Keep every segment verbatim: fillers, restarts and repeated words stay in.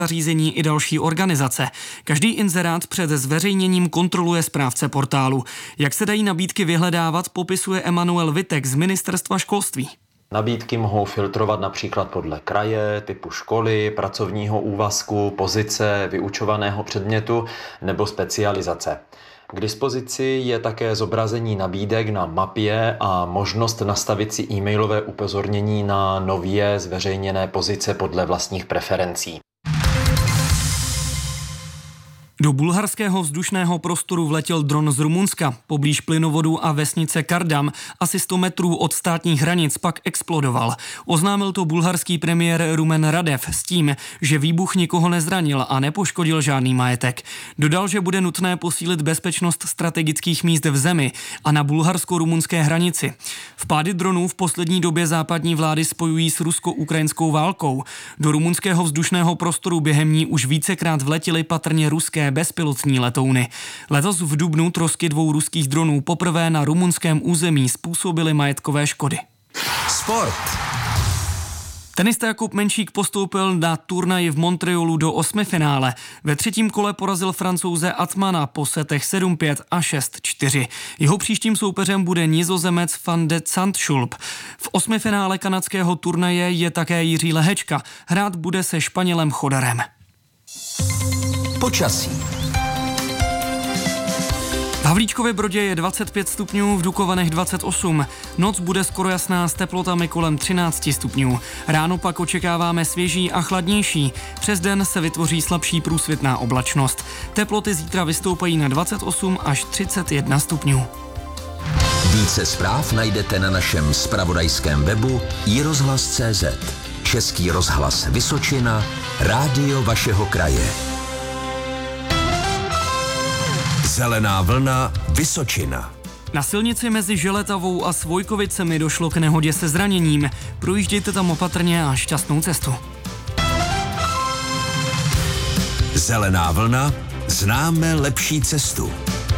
zařízení i další organizace. Každý inzerát před zveřejněním kontroluje správce portálu. Jak se dají nabídky vyhledávat, popisuje Emanuel Vitek z Ministerstva školství. Nabídky mohou filtrovat například podle kraje, typu školy, pracovního úvazku, pozice, vyučovaného předmětu nebo specializace. K dispozici je také zobrazení nabídek na mapě a možnost nastavit si e-mailové upozornění na nově zveřejněné pozice podle vlastních preferencí. Do bulharského vzdušného prostoru vletěl dron z Rumunska. Poblíž plynovodu a vesnice Kardam, asi sto metrů od státních hranic, pak explodoval. Oznámil to bulharský premiér Rumen Radev s tím, že výbuch nikoho nezranil a nepoškodil žádný majetek. Dodal, že bude nutné posílit bezpečnost strategických míst v zemi a na bulharsko-rumunské hranici. Vpády dronů v poslední době západní vlády spojují s rusko-ukrajinskou válkou. Do rumunského vzdušného prostoru během ní už vícekrát vletěly patrně ruské bezpilotní letouny. Letos v dubnu trosky dvou ruských dronů poprvé na rumunském území způsobily majetkové škody. Sport. Tenista Jakub Menšík postoupil na turnaji v Montrealu do osmifinále. Ve třetím kole porazil Francouze Atmana po setech sedm pět a šest čtyři. Jeho příštím soupeřem bude Nizozemec Van de Zandschulp. V osmifinále kanadského turnaje je také Jiří Lehečka. Hrát bude se Španělem Chodarem. Počasí. V Havlíčkově Brodě je dvacet pět stupňů, v Dukovanech dvacet osm. Noc bude skoro jasná s teplotami kolem třináct stupňů. Ráno pak očekáváme svěží a chladnější. Přes den se vytvoří slabší průsvitná oblačnost. Teploty zítra vystoupají na dvacet osm až třicet jedna stupňů. Více zpráv najdete na našem zpravodajském webu i rozhlas tečka cé zet. Český rozhlas Vysočina, rádio vašeho kraje. Zelená vlna Vysočina. Na silnici mezi Želetavou a Svojkovicemi došlo k nehodě se zraněním. Projíždějte tam opatrně a šťastnou cestu. Zelená vlna, známe lepší cestu.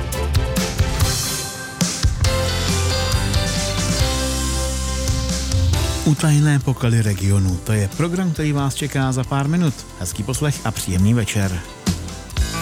Utajené poklady regionu, to je program, který vás čeká za pár minut. Hezký poslech a příjemný večer.